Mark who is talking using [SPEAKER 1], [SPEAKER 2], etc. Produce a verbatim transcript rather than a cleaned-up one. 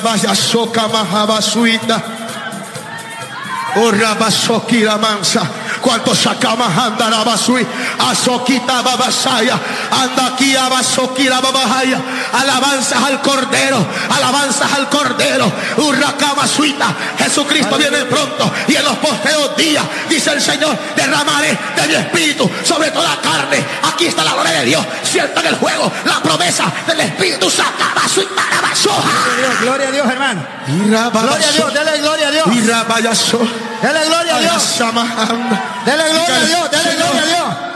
[SPEAKER 1] Vaya soca mahabasuita. Ora basoki la mansa. Cuanto sacamos anda la basui. Azoquita babasaya. Anda aquí a basoki la babahaya. Alabanzas al Cordero. Alabanzas al Cordero. Urracama suita. Jesucristo viene pronto. Y en los posteros días, dice el Señor, derramaré de mi espíritu sobre toda carne. Aquí está la gloria de Dios. Sientan el juego. La promesa del Espíritu. Sacaba suita la basoja.
[SPEAKER 2] Gloria a Dios, hermano. Gloria a Dios. Dele gloria a Dios.
[SPEAKER 1] Dele gloria a Dios.
[SPEAKER 2] Dele gloria a Dios. Dele gloria a Dios. Dele gloria a Dios.